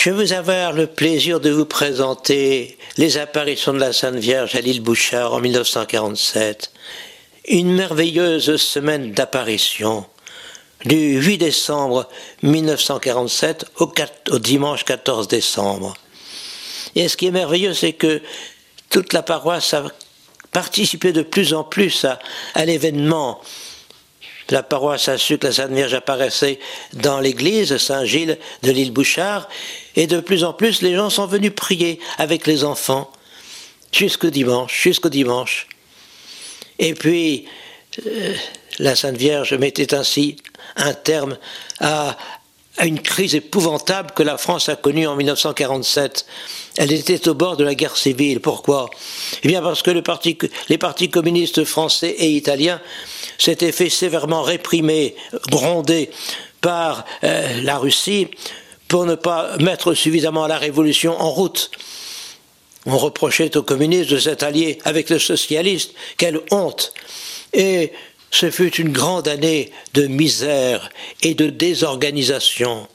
Je vais avoir le plaisir de vous présenter les apparitions de la Sainte Vierge à l'île Bouchard en 1947. Une merveilleuse semaine d'apparitions, du 8 décembre 1947 au dimanche 14 décembre. Et ce qui est merveilleux, c'est que toute la paroisse a participé de plus en plus à l'événement. La paroisse a su que la Sainte Vierge apparaissait dans l'église Saint-Gilles de l'île Bouchard, et de plus en plus les gens sont venus prier avec les enfants jusqu'au dimanche. Et puis la Sainte Vierge mettait ainsi un terme à une crise épouvantable que la France a connue en 1947. Elle était au bord de la guerre civile. Pourquoi ? Eh bien parce que les partis communistes français et italiens s'étaient fait sévèrement réprimer, gronder par la Russie pour ne pas mettre suffisamment la révolution en route. On reprochait aux communistes de s'être alliés avec les socialistes. Quelle honte ! Et ce fut une grande année de misère et de désorganisation.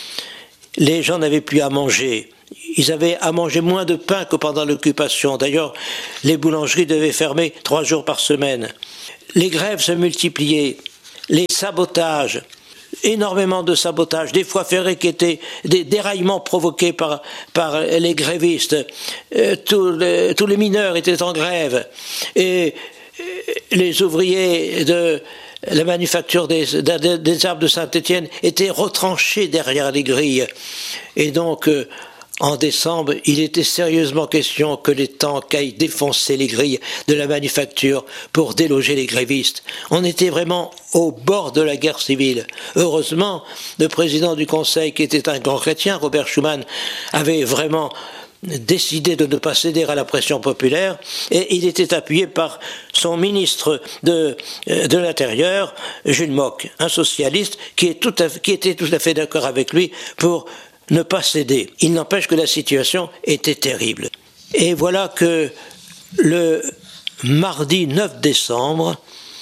Les gens n'avaient plus à manger. Ils avaient à manger moins de pain que pendant l'occupation. D'ailleurs, les boulangeries devaient fermer 3 jours par semaine. Les grèves se multipliaient. Les sabotages, énormément de sabotages, des voies ferrées qui étaient des déraillements provoqués par les grévistes. Tous les mineurs étaient en grève. Et les ouvriers de la manufacture des arbres de Saint-Étienne étaient retranchés derrière les grilles. Et donc, en décembre, il était sérieusement question que les tanks aillent défoncer les grilles de la manufacture pour déloger les grévistes. On était vraiment au bord de la guerre civile. Heureusement, le président du Conseil, qui était un grand chrétien, Robert Schuman, avait vraiment décidé de ne pas céder à la pression populaire, et il était appuyé par son ministre de l'Intérieur, Jules Mock, un socialiste qui était tout à fait d'accord avec lui pour ne pas céder. Il n'empêche que la situation était terrible. Et voilà que le mardi 9 décembre,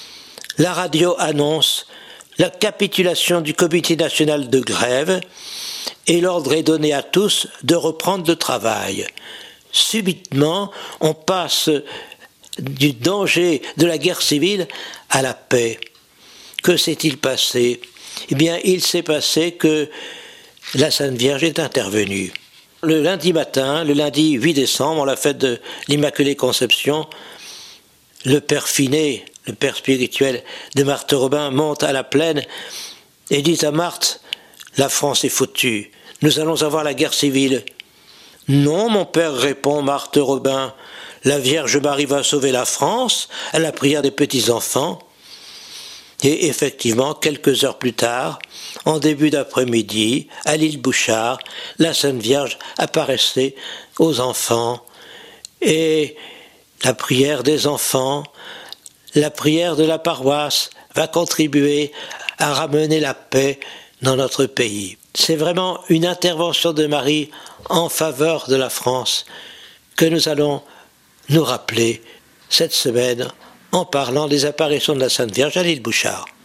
la radio annonce la capitulation du Comité national de grève, et l'ordre est donné à tous de reprendre le travail. Subitement, on passe du danger de la guerre civile à la paix. Que s'est-il passé ? Eh bien, il s'est passé que la Sainte Vierge est intervenue. Le lundi matin, le lundi 8 décembre, la fête de l'Immaculée Conception, le père Finet, le père spirituel de Marthe Robin, monte à la plaine et dit à Marthe: la France est foutue, nous allons avoir la guerre civile. Non, mon père, répond Marthe Robin, la Vierge Marie va sauver la France à la prière des petits-enfants. Et effectivement, quelques heures plus tard, en début d'après-midi, à l'île Bouchard, la Sainte Vierge apparaissait aux enfants. Et la prière des enfants, la prière de la paroisse va contribuer à ramener la paix dans notre pays. C'est vraiment une intervention de Marie en faveur de la France que nous allons nous rappeler cette semaine en parlant des apparitions de la Sainte Vierge à l'île Bouchard.